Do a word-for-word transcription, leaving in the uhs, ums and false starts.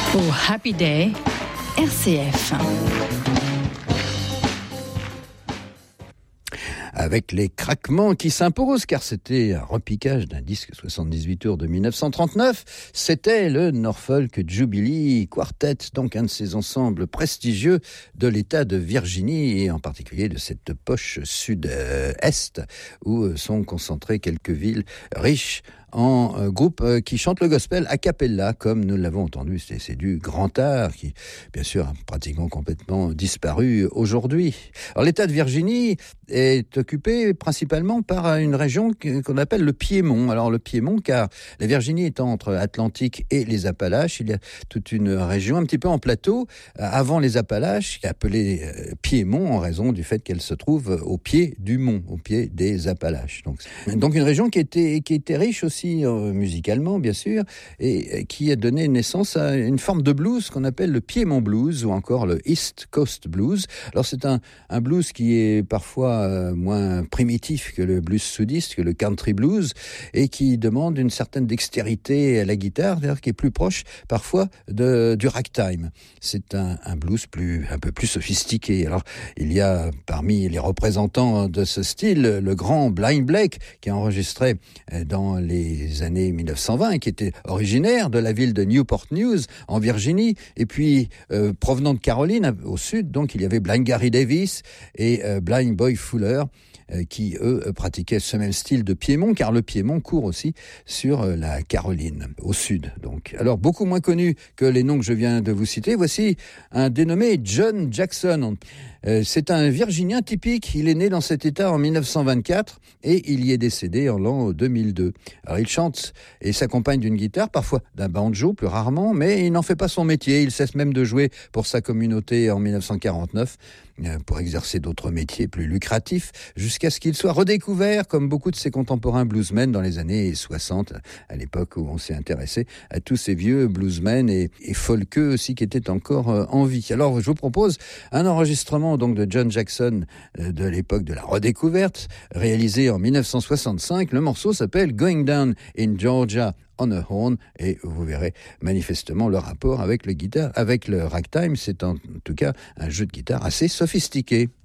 Au Happy Day, R C F. Avec les craquements qui s'imposent, car c'était un repiquage d'un disque soixante-dix-huit tours de dix-neuf cent trente-neuf. C'était le Norfolk Jubilee Quartet, donc un de ces ensembles prestigieux de l'État de Virginie, et en particulier de cette poche sud-est, où sont concentrées quelques villes riches en euh, groupe euh, qui chante le gospel a cappella, comme nous l'avons entendu. C'est, c'est du grand art qui, bien sûr, a pratiquement complètement disparu aujourd'hui. Alors, l'État de Virginie est occupé principalement par une région qu'on appelle le Piémont. Alors, le Piémont, car la Virginie étant entre l'Atlantique et les Appalaches, il y a toute une région un petit peu en plateau, euh, avant les Appalaches, qui est appelée euh, Piémont en raison du fait qu'elle se trouve au pied du mont, au pied des Appalaches. Donc, donc une région qui était, qui était riche aussi musicalement, bien sûr, et qui a donné naissance à une forme de blues qu'on appelle le Piémont Blues ou encore le East Coast Blues. Alors c'est un, un blues qui est parfois euh, moins primitif que le blues sudiste, que le country blues, et qui demande une certaine dextérité à la guitare, d'ailleurs qui est plus proche parfois de, du ragtime. C'est un, un blues plus, un peu plus sophistiqué. Alors il y a parmi les représentants de ce style le grand Blind Blake qui a enregistré dans les les années dix-neuf cent vingt, qui était originaire de la ville de Newport News, en Virginie, et puis euh, provenant de Caroline, au sud, donc il y avait Blind Gary Davis et euh, Blind Boy Fuller, euh, qui, eux, pratiquaient ce même style de Piémont, car le Piémont court aussi sur euh, la Caroline, au sud. Donc, alors, beaucoup moins connu que les noms que je viens de vous citer, voici un dénommé John Jackson. Euh, c'est un Virginien typique, il est né dans cet état en dix-neuf cent vingt-quatre et il y est décédé en l'an deux mille deux. Alors il chante et s'accompagne d'une guitare, parfois d'un banjo plus rarement, mais il n'en fait pas son métier, il cesse même de jouer pour sa communauté en dix-neuf cent quarante-neuf euh, pour exercer d'autres métiers plus lucratifs, jusqu'à ce qu'il soit redécouvert comme beaucoup de ses contemporains bluesmen dans les années soixante, à l'époque où on s'est intéressé à tous ces vieux bluesmen et, et folkeux aussi qui étaient encore euh, en vie. Alors je vous propose un enregistrement donc de John Jackson euh, de l'époque de la redécouverte, réalisé en dix-neuf cent soixante-cinq. Le morceau s'appelle Going Down in Georgia on a Horn, et vous verrez manifestement le rapport avec le guitare, avec le ragtime. C'est en tout cas un jeu de guitare assez sophistiqué.